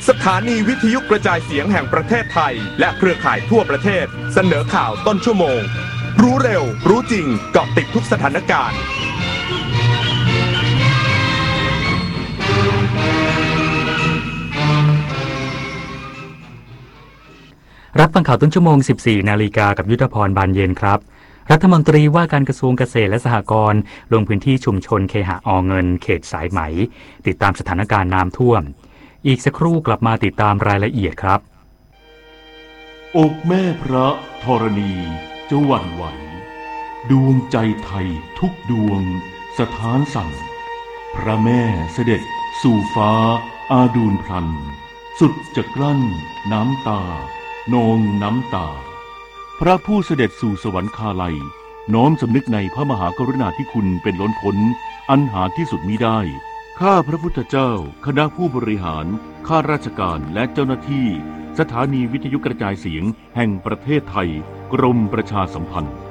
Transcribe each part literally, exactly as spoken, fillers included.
สถานีวิทยุกระจายเสียงแห่งประเทศไทยและเครือข่ายทั่วประเทศเสนอข่าวต้นชั่วโมงรู้เร็วรู้จริงเกาะติดทุกสถานการณ์รับฟังข่าวต้นชั่วโมง สิบสี่ นาฬิกากับยุทธพรบานเย็นครับรัฐมนตรีว่าการกระทรวงเกษตรและสหกรณ์ลงพื้นที่ชุมชนเคหะอเงินเขตสายไหมติดตามสถานการณ์น้ำท่วมอีกสักครู่กลับมาติดตามรายละเอียดครับอกแม่พระธรณีจะหวั่นไหวดวงใจไทยทุกดวงสถานสั่นพระแม่เสด็จสู่ฟ้าอาดูลพลันสุดจะกลั้นน้ำตานองน้ำตาพระผู้เสด็จสู่สวรรคาลัยน้อมสำนึกในพระมหากรุณาธิคุณเป็นล้นพ้นอันหาที่สุดมิได้ข้าพระพุทธเจ้าคณะผู้บริหารข้าราชการและเจ้าหน้าที่สถานีวิทยุกระจายเสียงแห่งประเทศไทยกรมประชาสัมพันธ์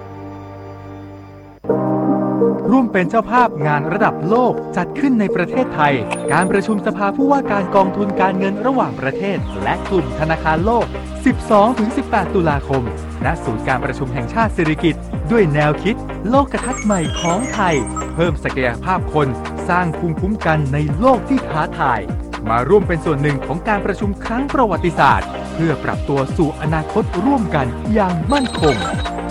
ร่วมเป็นเจ้าภาพงานระดับโลกจัดขึ้นในประเทศไทยการประชุมสภาผู้ว่าการกองทุนการเงินระหว่างประเทศและกลุ่มธนาคารโลก สิบสองถึงสิบแปด ตุลาคมณศูนย์การประชุมแห่งชาติสิริกิติ์ด้วยแนวคิดโลกทัศน์ใหม่ของไทยเพิ่มศักยภาพคนสร้างภูมิคุ้มกันในโลกที่ท้าทายมาร่วมเป็นส่วนหนึ่งของการประชุมครั้งประวัติศาสตร์เพื่อปรับตัวสู่อนาคตร่วมกันอย่างมั่นคง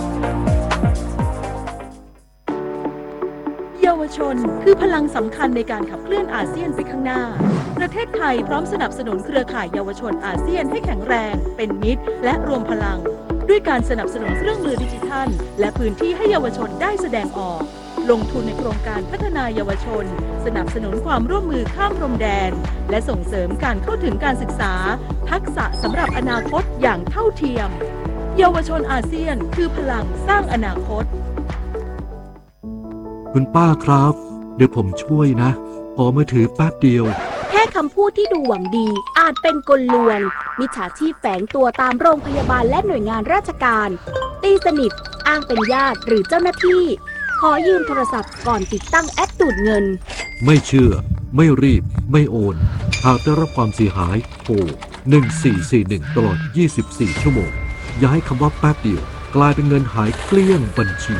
เยาวชนคือพลังสำคัญในการขับเคลื่อนอาเซียนไปข้างหน้าประเทศไทยพร้อมสนับสนุนเครือข่ายเยาวชนอาเซียนให้แข็งแรงเป็นมิตรและรวมพลังด้วยการสนับสนุนเครื่องมือดิจิทัลและพื้นที่ให้เยาวชนได้แสดงออกลงทุนในโครงการพัฒนาเยาวชนสนับสนุนความร่วมมือข้ามพรมแดนและส่งเสริมการเข้าถึงการศึกษาทักษะสำหรับอนาคตอย่างเท่าเทียมเยาวชนอาเซียนคือพลังสร้างอนาคตคุณป้าครับเดี๋ยวผมช่วยนะขอมือถือแป๊บเดียวแค่คำพูดที่ดูหวังดีอาจเป็นกลลวงมิจฉาชีพแฝงตัวตามโรงพยาบาลและหน่วยงานราชการตีสนิทอ้างเป็นญาติหรือเจ้าหน้าที่ขอยืมโทรศัพท์ก่อนติดตั้งแอปดูดเงินไม่เชื่อไม่รีบไม่โอนหากได้รับความเสียหายโทรหนึ่งสี่สี่หนึ่งตลอดยี่สิบสี่ชั่วโมงอย่าให้คำว่าแป๊บเดียวกลายเป็นเงินหายเกลี้ยงบัญชี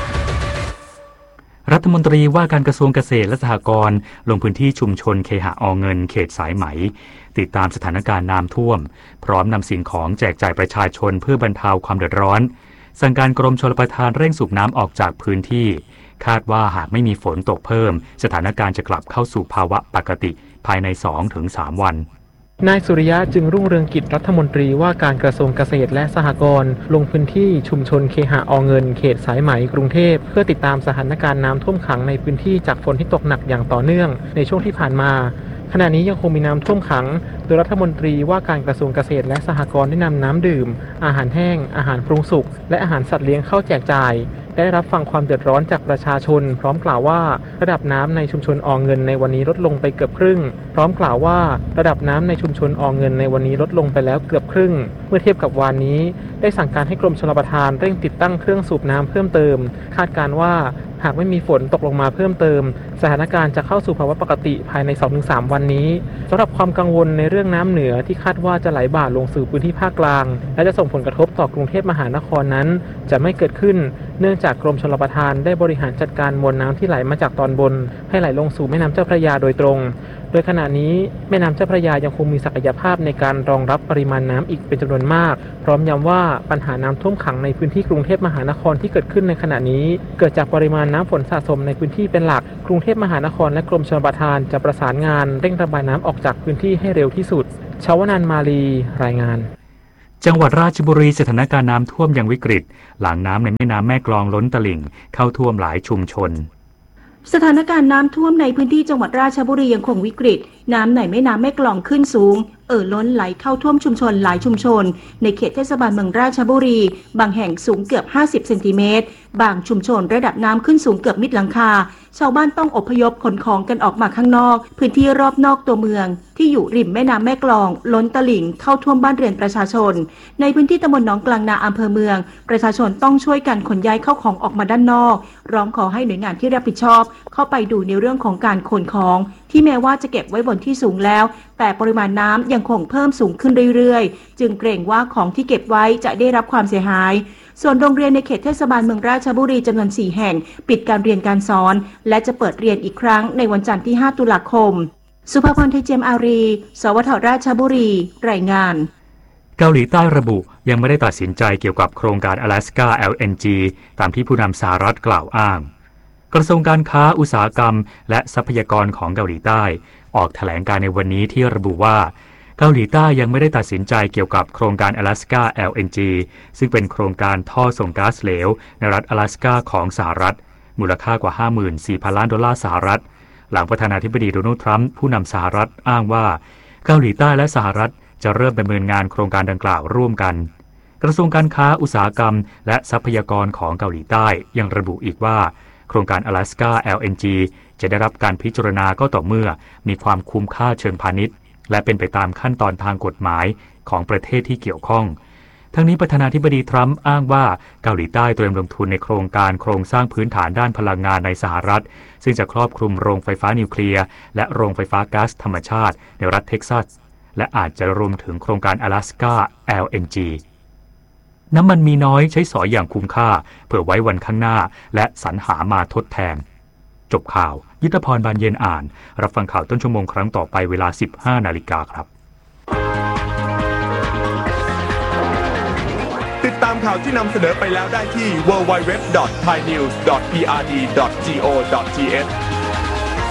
รัฐมนตรีว่าการกระทรวงเกษตรและสหกรณ์ลงพื้นที่ชุมชนเคหะอเงินเขตสายไหมติดตามสถานการณ์น้ำท่วมพร้อมนำสิ่งของแจกจ่ายประชาชนเพื่อบรรเทาความเดือดร้อนสั่งการกรมชลประทานเร่งสูบน้ำออกจากพื้นที่คาดว่าหากไม่มีฝนตกเพิ่มสถานการณ์จะกลับเข้าสู่ภาวะปกติภายใน สองถึงสาม วันนายสุริยะจึงรุ่งเรืองกิจรัฐมนตรีว่าการกระทรวงเกษตรและสหกรณ์ลงพื้นที่ชุมชนเคหะอเงินเขตสายไหมกรุงเทพเพื่อติดตามสถานการณ์น้ำท่วมขังในพื้นที่จากฝนที่ตกหนักอย่างต่อเนื่องในช่วงที่ผ่านมาขณะนี้ยังคงมีน้ำท่วมขังโดยรัฐมนตรีว่าการกระทรวงเกษตรและสหกรณ์ได้นำน้ำดื่มอาหารแห้งอาหารปรุงสุกและอาหารสัตว์เลี้ยงเข้าแจกจ่ายได้รับฟังความเดือดร้อนจากประชาชนพร้อมกล่าวว่าระดับน้ำในชุมชนอเงินในวันนี้ลดลงไปเกือบครึ่งพร้อมกล่าวว่าระดับน้ำในชุมชนอเงินในวันนี้ลดลงไปแล้วเกือบครึ่งเมื่อเทียบกับวานนี้ได้สั่งการให้กรมชลประทานเร่งติดตั้งเครื่องสูบน้ำเพิ่มเติมคาดการณ์ว่าหากไม่มีฝนตกลงมาเพิ่มเติมสถานการณ์จะเข้าสู่ภาวะปกติภายใน สองถึงสาม วันนี้สำหรับความกังวลในเรื่องน้ำเหนือที่คาดว่าจะไหลบ่าลงสู่พื้นที่ภาคกลางและจะส่งผลกระทบต่อกรุงเทพมหานครนั้นจะไม่เกิดขึ้นเนื่องจากกรมชลประทานได้บริหารจัดการมวลน้ำที่ไหลมาจากตอนบนให้ไหลลงสู่แม่น้ำเจ้าพระยาโดยตรงโดยขณะนี้แม่น้ำเจ้าพระยายังคงมีศักยภาพในการรองรับปริมาณน้ำอีกเป็นจำนวนมากพร้อมย้ำว่าปัญหาน้ำท่วมขังในพื้นที่กรุงเทพมหานครที่เกิดขึ้นในขณะนี้เกิดจากปริมาณน้ำฝนสะสมในพื้นที่เป็นหลักกรุงเทพมหานครและกรมชลประทานจะประสานงานเร่งระบายน้ำออกจากพื้นที่ให้เร็วที่สุดชวนันท์มาลีรายงานจังหวัดราชบุรีสถานการณ์น้ำท่วมยังวิกฤตหลังน้ำในแม่น้ำแม่กลองล้นตลิ่งเข้าท่วมหลายชุมชนสถานการณ์น้ำท่วมในพื้นที่จังหวัดราชบุรียังคงวิกฤตน้ำในแม่น้ำแม่กลองขึ้นสูงเอ่อล้นไหลเข้าท่วมชุมชนหลายชุมชนในเขตเทศบาลเมืองราชบุรีบางแห่งสูงเกือบห้าสิบเซนติเมตรบางชุมชนระดับน้ำขึ้นสูงเกือบมิดหลังคาชาวบ้านต้องอพยพขนของกันออกมาข้างนอกพื้นที่รอบนอกตัวเมืองที่อยู่ริมแม่น้ำแม่กลองล้นตลิ่งเข้าท่วมบ้านเรือนประชาชนในพื้นที่ตำบลหนองกลางนาอำเภอเมืองประชาชนต้องช่วยกันขนย้ายเข้าของออกมาด้านนอกร้องขอให้หน่วยงานที่รับผิดชอบเข้าไปดูในเรื่องของการขนของที่แม้ว่าจะเก็บไว้บนที่สูงแล้วแต่ปริมาณน้ำยังยังคงเพิ่มสูงขึ้นเรื่อยๆจึงเกรงว่าของที่เก็บไว้จะได้รับความเสียหายส่วนโรงเรียนในเขตเทศบาลเมืองราชบุรีจำนวนสี่แห่งปิดการเรียนการสอนและจะเปิดเรียนอีกครั้งในวันจันทร์ที่ห้าตุลาคมสุภพร ไทยเจียมอารีสวทราชบุรีรายงานเกาหลีใต้ระบุยังไม่ได้ตัดสินใจเกี่ยวกับโครงการ Alaska แอล เอ็น จี ตามที่ผู้นำสหรัฐกล่าวอ้างกระทรวงการค้าอุตสาหกรรมและทรัพยากรของเกาหลีใต้ออกแถลงการในวันนี้ที่ระบุว่าเกาหลีใต้ยังไม่ได้ตัดสินใจเกี่ยวกับโครงการ Alaska แอล เอ็น จี ซึ่งเป็นโครงการท่อส่งก๊าซเหลวในรัฐ阿拉斯加ของสหรัฐมูลค่ากว่า ห้าหมื่นสี่พัน ล้านดอลลาร์สหรัฐหลังประธานาธิบดีโดนัลด์ทรัมป์ผู้นำสหรัฐอ้างว่าเกาหลีใต้และสหรัฐจะเริ่มดำเนินงานโครงการดังกล่าวร่วมกันกระทรวงการค้าอุตสาหกรรมและทรัพยากรของเกาหลีใต้ยังระบุอีกว่าโครงการ Alaska แอล เอ็น จี จะได้รับการพิจารณาก็ต่อเมื่อมีความคุ้มค่าเชิงพาณิชย์และเป็นไปตามขั้นตอนทางกฎหมายของประเทศที่เกี่ยวข้องทั้งนี้ประธานาธิบดีทรัมป์อ้างว่าเกาหลีใต้เตรียมลงทุนในโครงการโครงสร้างพื้นฐานด้านพลังงานในสหรัฐซึ่งจะครอบคลุมโรงไฟฟ้านิวเคลียร์และโรงไฟฟ้าก๊าซธรรมชาติในรัฐเท็กซัสและอาจจะรวมถึงโครงการ Alaska แอล เอ็น จี น้ำมันมีน้อยใช้สอยอย่างคุ้มค่าเพื่อไว้วันข้างหน้าและสรรหามาทดแทนจบข่าวยุทธพรบานเย็นอ่านรับฟังข่าวต้นชั่วโมงครั้งต่อไปเวลา สิบห้านาฬิกาครับติดตามข่าวที่นำเสนอไปแล้วได้ที่ ดับเบิลยู ดับเบิลยู ดับเบิลยู ดอท ไทยนิวส์ ดอท พี อาร์ ดี ดอท จี โอ ดอท ที เอช